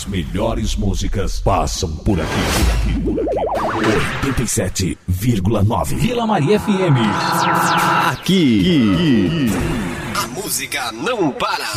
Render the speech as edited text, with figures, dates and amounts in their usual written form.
As melhores músicas passam por aqui, por aqui. 87,9 Vila Maria FM. Aqui. A música não para.